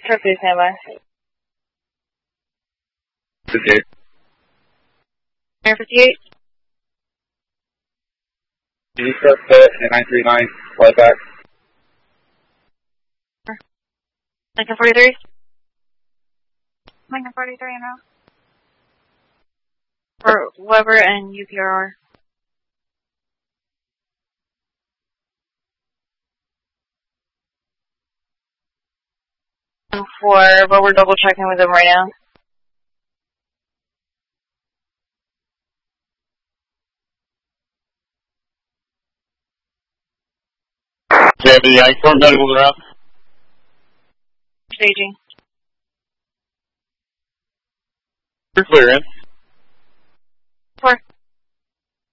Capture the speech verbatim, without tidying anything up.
Sure, please stand by. fifty-eight. Air fifty-eight. East Set nine three nine, fly back. Lincoln forty-three. Lincoln forty-three and out. For Weber and U P R R. And for, but we're double checking with them right now. J B, I informed medical route. Staging. You're clear in.